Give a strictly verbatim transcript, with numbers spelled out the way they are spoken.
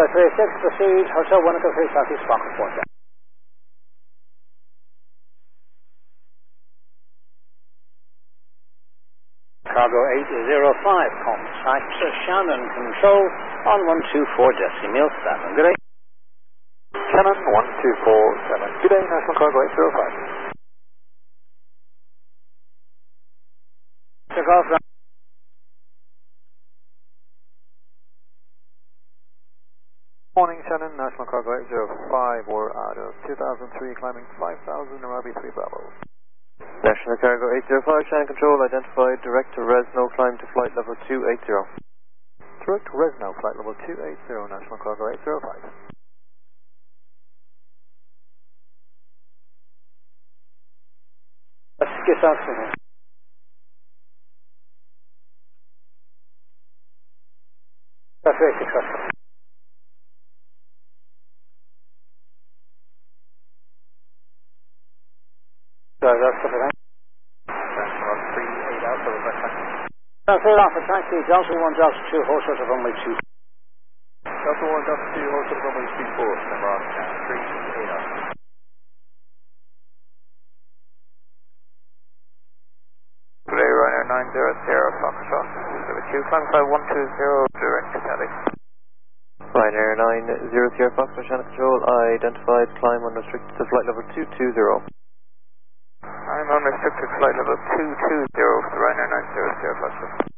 Echo three six, proceed, Hotel one Echo three Southeast Fox four. Cargo eight zero five, contact Shannon Control on one two four decimal seven. Good day. Shannon one two four seven. Good day, National Cargo eight zero five. Took off. Morning, Shannon, National Cargo eight zero five. We're out of two thousand three, climbing five thousand, Arabi three Bravo. National Cargo eight zero five, Shannon Control, identified direct to Resno, climb to flight level two eight zero. Direct to Resno, flight level two eight zero, National Cargo eight zero five. Let's get out from here. That's very successful. So that's the thing. National three eight Alpha, Rebecca. Transfer Alpha, taxi, Delta one, Delta two, hold short of runway two. Delta one, Delta two, hold short of runway two four, number on three eight Alpha. Good day, Ryanair nine zero zero, Foxtrot, zero two, climb five one two zero, direct to Cali. Ryanair nine zero zero, Foxtrot, Shannon Control, identified, climb unrestricted to flight level two two zero. I'm unrestricted flight level two two zero for Ryanair nine zero zero, Foxtrot.